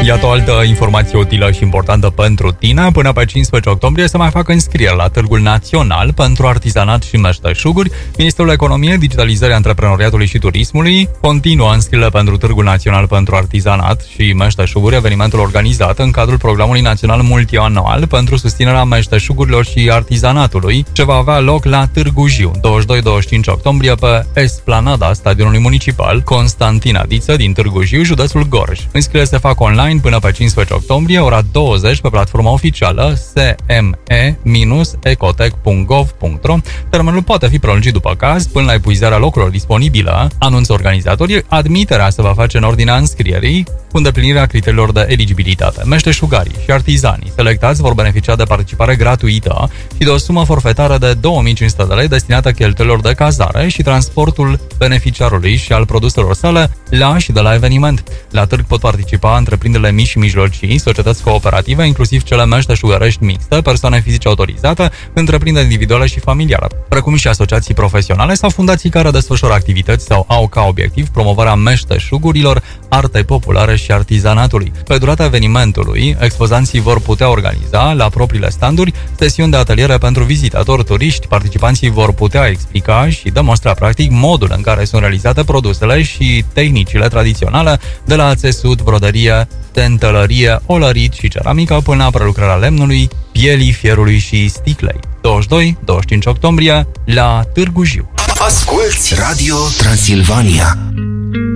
Iată o altă informație utilă și importantă pentru tine. Până pe 15 octombrie se mai fac înscrieri la Târgul Național pentru Artizanat și Meșteșuguri. Ministerul Economiei, Digitalizării, Antreprenoriatului și Turismului continuă înscrierile pentru Târgul Național pentru Artizanat și Meșteșuguri, evenimentul organizat în cadrul Programului Național Multianual pentru susținerea meșteșugurilor și artizanatului, ce va avea loc la Târgu Jiu, 22-25 octombrie, pe Esplanada Stadionului Municipal Constantin Adiță din Târgu Jiu, județul Gorj. Înscrierile se fac online până pe 15 octombrie, ora 20, pe platforma oficială sme-ecotec.gov.ro. Termenul poate fi prelungit după caz până la epuizarea locurilor disponibile, anunță organizatorii. Admiterea se va face în ordinea înscrierii, cu îndeplinirea criteriilor de eligibilitate. Meșteșugarii și artizanii selectați vor beneficia de participare gratuită și de o sumă forfetară de 2500 de lei destinată cheltuielilor de cazare și transportul beneficiarului și al produselor sale la și de la eveniment. La târg pot participa întreprinderile mici și mijlocii, societăți cooperative, inclusiv cele meșteșugărești mixte, persoane fizice autorizate, întreprinderi individuale și familiale, precum și asociații profesionale sau fundații care desfășoară activități sau au ca obiectiv promovarea meșteșugurilor, artei populare și artizanatului. Pe durata evenimentului, expozanții vor putea organiza la propriile standuri sesiuni de ateliere pentru vizitatori turiști. Participanții vor putea explica și demonstra practic modul în care sunt realizate produsele și tehnicile tradiționale, de la țesut, brodărie, tentelărie, olărit și ceramică, până la prelucrarea lemnului, pielii, fierului și sticlei. 22-25 octombrie la Târgu Jiu. Asculți Radio Transilvania.